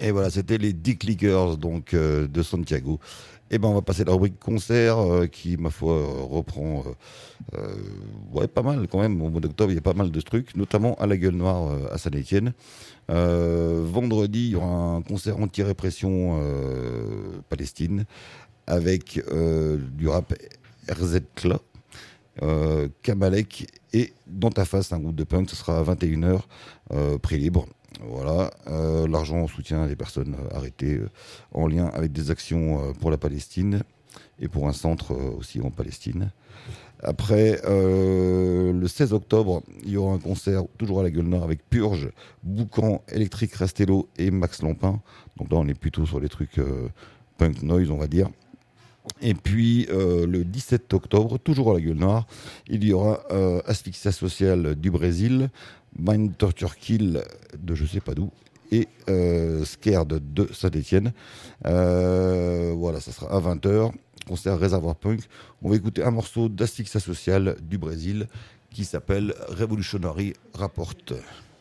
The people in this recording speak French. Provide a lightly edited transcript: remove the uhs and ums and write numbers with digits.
Et voilà, c'était les Dick Lickers donc de Santiago. Et ben on va passer à la rubrique concert qui, ma foi, reprend euh, ouais, pas mal quand même. Au mois d'octobre, il y a pas mal de trucs, notamment à la Gueule Noire à Saint-Étienne. Vendredi, il y aura un concert anti-répression Palestine avec du rap RZ Kla, Kamalek et Dans ta face, un groupe de punk. Ce sera à 21h, prix libre. Voilà, l'argent en soutien des personnes arrêtées en lien avec des actions pour la Palestine et pour un centre aussi en Palestine. Après, le 16 octobre, il y aura un concert toujours à la Gueule Nord avec Purge, Boucan, Electric Rastello et Max Lampin. Donc là, on est plutôt sur les trucs punk noise, on va dire. Et puis le 17 octobre, toujours à la Gueule Noire, il y aura Asphyxia Sociale du Brésil, Mind Torture Kill de je sais pas d'où, et Scared de Saint-Étienne. Voilà, ça sera à 20h, concert Réservoir Punk. On va écouter un morceau d'Asphyxia Sociale du Brésil qui s'appelle Revolutionary Rapport.